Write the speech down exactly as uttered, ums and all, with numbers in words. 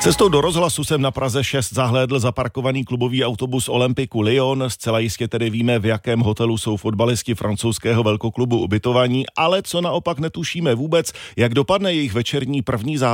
Cestou do rozhlasu jsem na Praze šest zahlédl zaparkovaný klubový autobus Olympiku Lyon. Zcela jistě tedy víme, v jakém hotelu jsou fotbalisti francouzského velkoklubu ubytovaní, ale co naopak netušíme vůbec, jak dopadne jejich večerní první zápas